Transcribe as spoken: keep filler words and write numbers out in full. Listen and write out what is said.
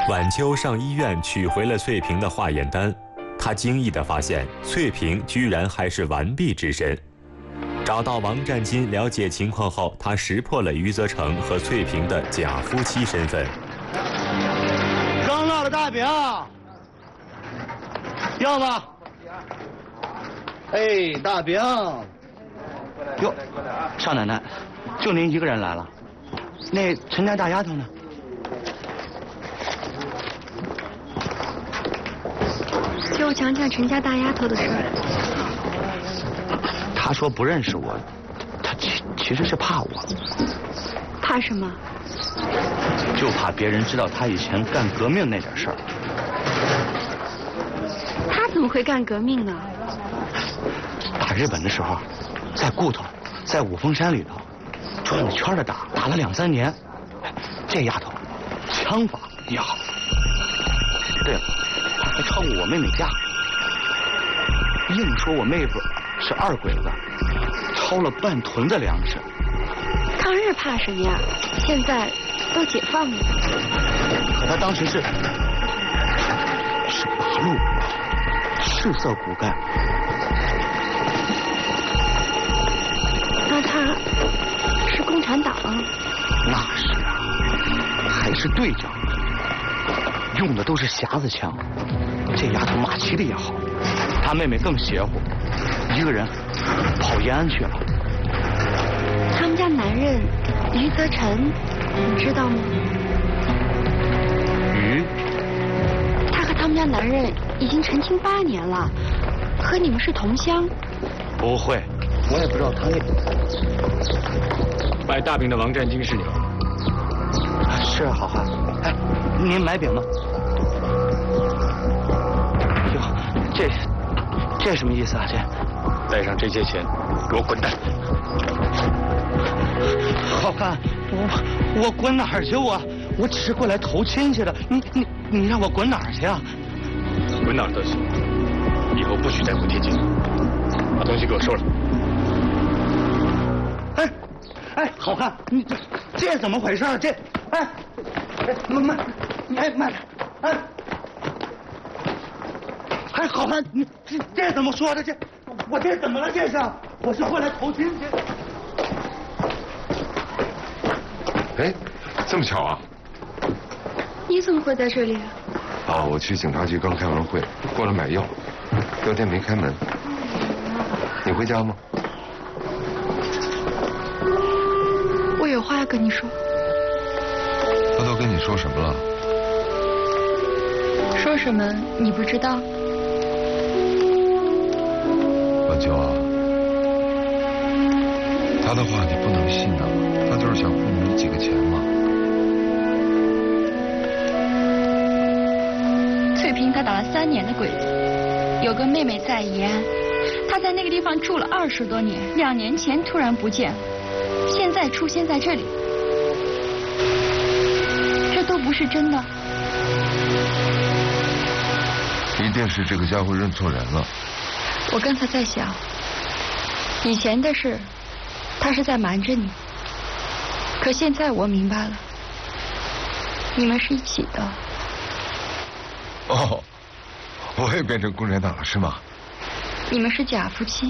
晚秋上医院取回了翠萍的化验单，他惊异地发现翠萍居然还是完璧之身。找到王占金了解情况后，他识破了余则成和翠萍的假夫妻身份。 刚烙的大饼，要吗？哎，大饼。哟，少奶奶，就您一个人来了？那陈家大丫头呢？ 给我讲讲陈家大丫头的事儿。 她说不认识我，她其其实是怕我。 怕什么？ 就怕别人知道她以前干革命那点事儿。 她怎么会干革命呢？ 打日本的时候，在固头，在五峰山里头，转了圈的打，打了两三年。这丫头，枪法也好。对了，她还超过我妹妹家。硬说我妹夫是二鬼子，抄了半屯子粮食。 抗日怕什么呀？现在都解放了。 可他当时是是八路，赤色骨干。 那他是共产党？ 那是啊，还是队长，用的都是匣子枪。这丫头马骑的也好，她妹妹更邪乎，一个人跑延安去了。 他们家男人余则成，你知道吗？ 余？ 他和他们家男人已经成亲八年了，和你们是同乡。 不会，我也不知道他那。 买大饼的王占金是你吗？ 是好汉。哎，您买饼吗？哟，这这什么意思啊？这带上这些钱，给我滚蛋！ 好汉，我我滚哪儿去？我我只是过来投亲戚的，你你你让我滚哪儿去啊？ 滚哪儿都行，以后不许再回天津了。把东西给我收了。 哎哎，好汉，你这这怎么回事？这哎哎慢慢，你哎慢点，哎哎，好汉，你这这怎么说的？这我这怎么了？这是我是过来投亲戚。 哎，这么巧啊！ 你怎么会在这里？ 啊，我去警察局刚开完会，过来买药，药店没开门。你回家吗？ 我有话要跟你说。 他都跟你说什么了？ 说什么你不知道？ 晚秋啊，他的话你不能信啊，他就是想糊弄你几个钱嘛。 翠萍她打了三年的鬼子，有个妹妹在宜安，她在那个地方住了二十多年，两年前突然不见了，现在出现在这里，这都不是真的。 一定是这个家伙认错人了。 我刚才在想，以前的事，他是在瞒着你，可现在我明白了，你们是一起的。 哦，我也变成共产党了是吗？ 你们是假夫妻。